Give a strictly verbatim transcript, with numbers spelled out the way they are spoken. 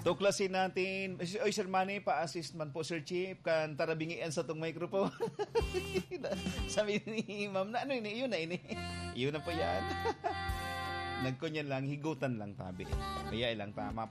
Tuklasin natin. Oy, Sir Manny, pa-assist man po, Sir Chief. Kan tarabingian sa tong microphone. Sabi ni Ma'am na, ano ini? Iyon na ini. Iyon na po yan. Nagkunyan lang, higutan lang tabi. Kaya ilang tama.